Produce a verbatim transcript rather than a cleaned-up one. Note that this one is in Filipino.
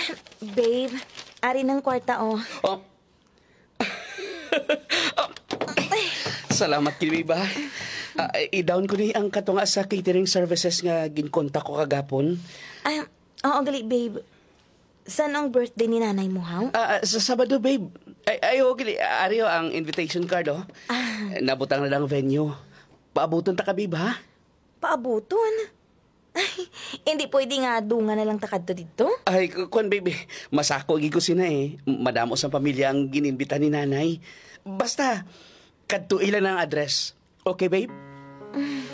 Babe, ari ng kwarta, oh. Oh. Salamat kini ba? Ah, i-down ko ni ang katunga sa catering services nga ginkontak ko kagapon. Ay, oo, gali, babe. Saan ang birthday ni nanay mo, ha? Ah, ah, sa Sabado, babe. Ay, ay okay. Ariyo ang invitation card, oh. Ah. Nabutang na lang venue. Paabuton ta ka, babe, ha? Paabuton? Ay, hindi pwede nga dunga na lang takad to dito? Ay, kuan, babe. Masako, gigo sina, eh. Madamo sa pamilya ang gininbita ni nanay. Basta, kadto ilan ang address. Okay, babe?